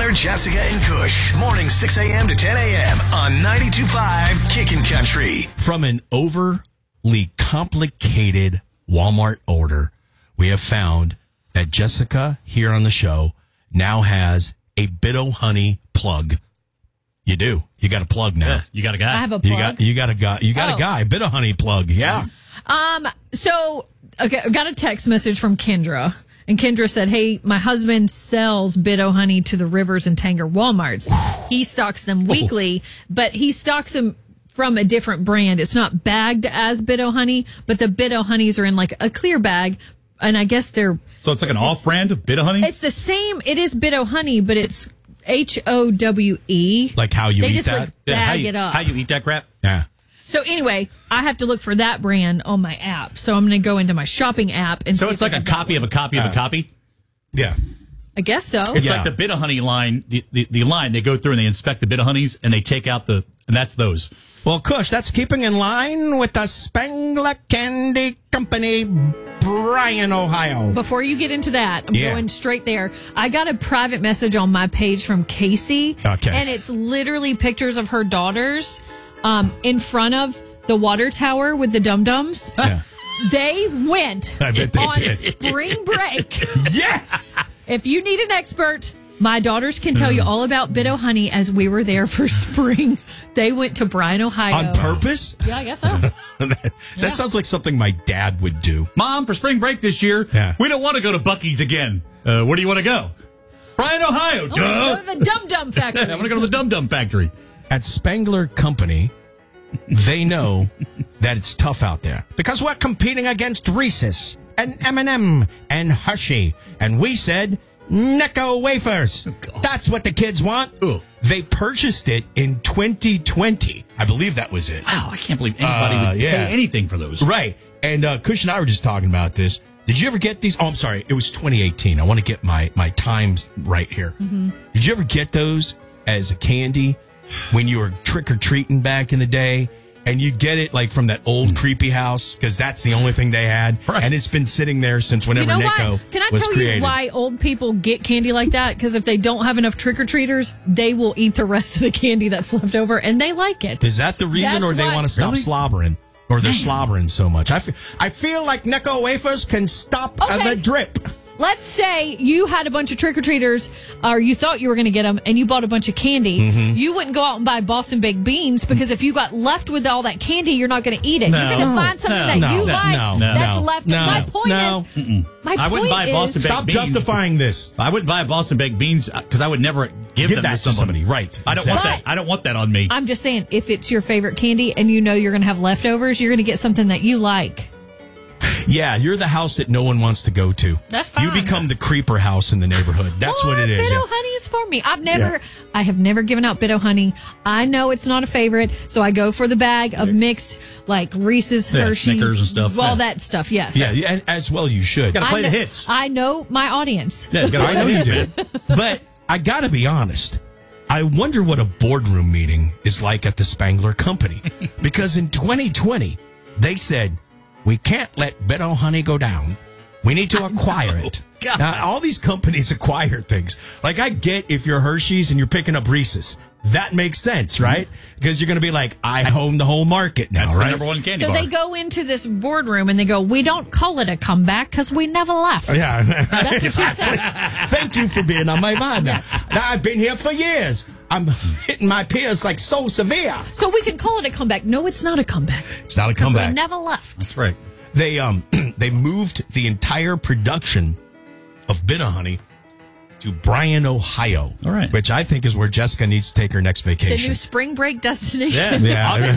Tanner, Jessica, and Kush. Morning 6 a.m. to 10 a.m. on 92.5 Kickin' Country. From an overly complicated Walmart order, we have found that Jessica here on the show now has a Bit-O-Honey plug. You do. You got a plug now. Yeah, you got a guy. I have a plug. You got a guy. Bit-O-Honey plug. Yeah. So, okay, I got a text message from Kendra. And Kendra said, hey, my husband sells Bit-O-Honey to the Rivers and Tanger Walmarts. He stocks them weekly, but he stocks them from a different brand. It's not bagged as Bit-O-Honey, but the Bit-O-Honeys are in like a clear bag. And I guess they're... So it's like an off-brand of Bit-O-Honey? It's the same. It is Bit-O-Honey, but it's Howe. Like how you they eat just that? Like bag it up. How you eat that crap? Yeah. So anyway, I have to look for that brand on my app. So I'm going to go into my shopping app and So see it's if like I a can get copy of one. a copy of a copy? Yeah. I guess so. It's Yeah. like the Bit-O-Honey line, the line. They go through and they inspect the Bit-O-Honeys and they take out and that's those. Well, Kush, that's keeping in line with the Spangler Candy Company, Bryan, Ohio. Before you get into that, I'm Yeah. going straight there. I got a private message on my page from Casey. Okay. And it's literally pictures of her daughters in front of the water tower with the dum-dums. Yeah. They went I bet they on did. spring break. Yes! If you need an expert, my daughters can tell you all about Bit-O-Honey as we were there for spring. They went to Bryan, Ohio. On purpose? Yeah, I guess so. That sounds like something my dad would do. Mom, for spring break this year, Yeah. we don't want to go to Buc-ee's again. Where do you want to go? Bryan, Ohio. Go Duh. to the Dum-Dum Factory. I want to go to the Dum Dum Factory. At Spangler Company, they know that it's tough out there because we're competing against Reese's and M&M and Hershey, and we said Necco wafers. That's what the kids want. Ugh. They purchased it in 2020. I believe that was it. Wow, I can't believe anybody would yeah. pay anything for those. Right. And Kush and I were just talking about this. Did you ever get these? Oh, I'm sorry. It was 2018. I want to get my times right here. Mm-hmm. Did you ever get those as a candy when you were trick-or-treating back in the day? And you'd get it like from that old creepy house because that's the only thing they had. Right. And it's been sitting there since whenever You know Necco why? Can I was tell created. you why old people get candy like that? Because if they don't have enough trick-or-treaters, they will eat the rest of the candy that's left over, and they like it. Is that the reason, That's or they why- want to stop Really? slobbering? Or they're slobbering so much? I feel like Necco wafers can stop Okay. the drip. Let's say you had a bunch of trick-or-treaters, or you thought you were going to get them, and you bought a bunch of candy. Mm-hmm. You wouldn't go out and buy Boston baked beans because if you got left with all that candy, you're not going to eat it. No. You're going to No. find something that No. you No. like No. that's No. left. No. My point No. is, my I wouldn't point buy Boston is, baked Stop beans. justifying this. I wouldn't buy Boston baked beans because I would never give them that to somebody. Right. I don't want Exactly. that. I don't want that on me. I'm just saying, if it's your favorite candy and you know you're going to have leftovers, you're going to get something that you like. Yeah, you're the house that no one wants to go to. That's fine. You become the creeper house in the neighborhood. That's what it is. Yeah. Bit-O-Honey is for me. I have never given out Bit-O-Honey. I know it's not a favorite, so I go for the bag of mixed, like Reese's, Yeah, Hershey's, Snickers and stuff. all Yeah. that stuff. Yes. Yeah, and as well you should. Gotta play I the know- hits. I know my audience. Yeah, you gotta I know play the you hits, do. man. But I got to be honest. I wonder what a boardroom meeting is like at the Spangler Company. Because in 2020, they said, we can't let Bit-O-Honey go down. We need to acquire it. God. Now, all these companies acquire things. Like, I get if you're Hershey's and you're picking up Reese's. That makes sense, right? Because you're going to be like, I own the whole market now, That's right? the number one candy So bar. they go into this boardroom and they go, we don't call it a comeback because we never left. Yeah. That's what you said. Thank you for being on my mind now. Now, I've been here for years. I'm hitting my peers like so severe. So we can call it a comeback. No, it's not a comeback. It's not a Because we comeback. never left. That's right. They they moved the entire production of Bit-O-Honey to Bryan, Ohio. All right. Which I think is where Jessica needs to take her next The vacation. new spring break destination. Yeah,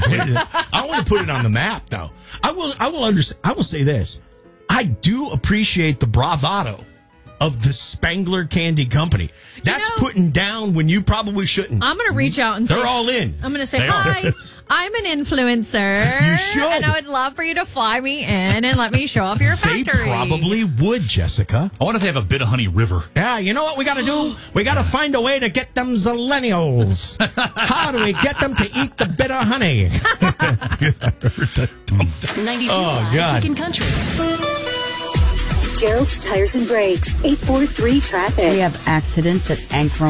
I want to put it on the map, though. I will understand. I will say this: I do appreciate the bravado of the Spangler Candy Company. That's putting down when you probably shouldn't. I'm going to reach out and They're say, all in. I'm going to say, They are. hi, I'm an influencer. You should. And I would love for you to fly me in and let me show off your They factory. probably would, Jessica. I wonder if they have a Bit-O-Honey river. Yeah, you know what we got to do? We got to find a way to get them zillennials. How do we get them to eat the bit of honey? 92.5 Oh, God. Kickin' Country. Gerald's Tires and Brakes, 843 Traffic. We have accidents at Ankrum